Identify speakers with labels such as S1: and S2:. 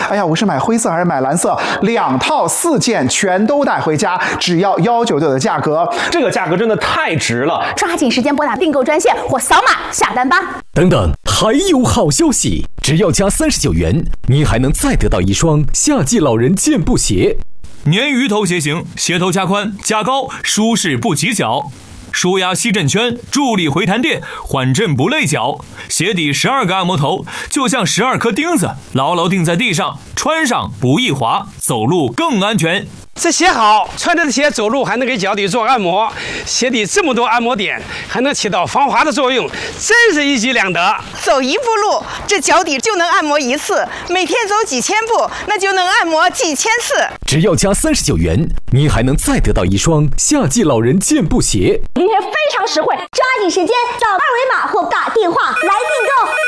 S1: 哎呀，我是买灰色还是买蓝色？2套4件全都带回家，只要199的价格，
S2: 这个价格真的太值了！
S3: 抓紧时间拨打订购专线或扫码下单吧。
S4: 等等，还有好消息！只要加39元，您还能再得到一双夏季老人健步鞋。
S5: 鲶鱼头鞋型，鞋头加宽加高，舒适不挤脚。舒压吸震圈，助力回弹垫，缓震不累脚。鞋底12个按摩头，就像12颗钉子，牢牢钉在地上，穿上不易滑，走路更安全。
S6: 这鞋好，穿着鞋走路还能给脚底做按摩，鞋底这么多按摩点，还能起到防滑的作用，真是一举两得。
S7: 走一步路，这脚底就能按摩1次，每天走几千步，那就能按摩几千次。
S4: 只要加39元，您还能再得到一双夏季老人健步鞋。
S3: 今天非常实惠，抓紧时间扫2维码或打电话来订购。